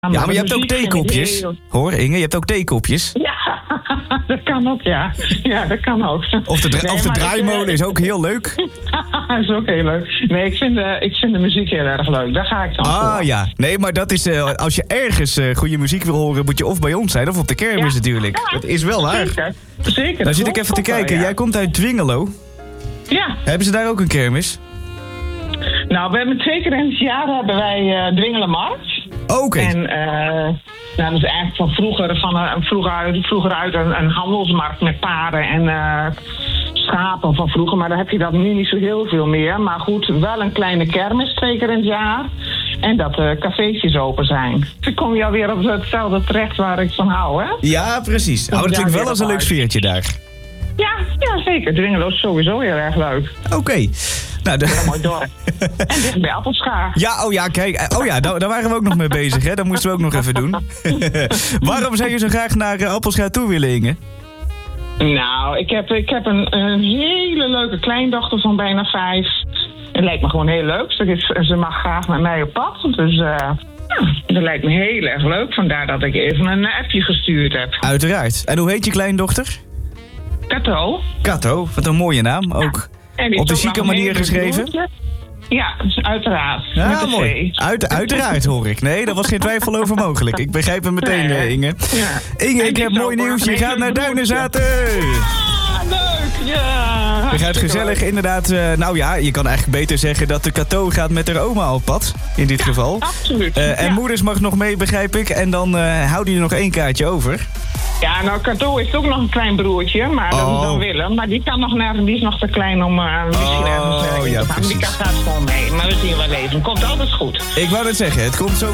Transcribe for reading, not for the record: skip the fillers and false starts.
Ja, maar je hebt ook theekopjes. Hoor, Inge, je hebt ook theekopjes. Ja, dat kan ook, ja. Ja, dat kan ook. Of de draaimolen is ook heel leuk. Dat is ook heel leuk. Nee, ik vind de muziek heel erg leuk. Daar ga ik dan voor. Ja. Nee, maar dat is... als je ergens goede muziek wil horen, moet je of bij ons zijn of op de kermis natuurlijk. Ja, dat is wel waar. Zeker. Dan zit ik even te kijken. Jij komt uit Dwingelo. Ja. Hebben ze daar ook een kermis? Nou, we hebben 2 keer in het jaar hebben wij Dwingelermarkt. Oké. En dat is eigenlijk van vroeger uit een handelsmarkt met paarden en schapen van vroeger. Maar daar heb je dat nu niet zo heel veel meer. Maar goed, wel een kleine kermis 2 keer in het jaar. En dat cafeetjes open zijn. Dan kom je alweer op hetzelfde terecht waar ik van hou, hè? Ja, precies. Dat klinkt wel als een leuk sfeertje daar. Ja, zeker. Dwingelo is sowieso heel erg leuk. Oké. Nou, heel mooi dorp. En dicht bij Appelscha. Ja, kijk. Daar waren we ook nog mee bezig, hè? Dat moesten we ook nog even doen. Waarom zou je zo graag naar Appelscha toe willen, Inge? Nou, ik heb een hele leuke kleindochter van bijna 5. Het lijkt me gewoon heel leuk. Ze mag graag met mij op pad. Dus dat lijkt me heel erg leuk. Vandaar dat ik even een appje gestuurd heb. Uiteraard. En hoe heet je kleindochter? Kato, wat een mooie naam ook. Op de chique manier geschreven? Ja, uiteraard. Ja, met mooi. Uiteraard hoor ik. Nee, daar was geen twijfel over mogelijk. Ik begrijp het meteen, Inge. Ja. Inge, ik heb mooi nieuws. Je gaat naar Duinenzaten. Leuk, ja. Je gaat gezellig inderdaad... je kan eigenlijk beter zeggen dat de Kato gaat met haar oma op pad. In dit geval. Absoluut. En moeders mag nog mee, begrijp ik. En dan houden jullie nog 1 kaartje over. Ja, nou, Kato heeft ook nog een klein broertje, maar dat is dan Willem. Maar die kan nog nergens, die is nog te klein om misschien ergens te gaan. Die gaat gewoon mee, maar we zien wel even. Komt alles goed. Ik wou net zeggen, het komt zo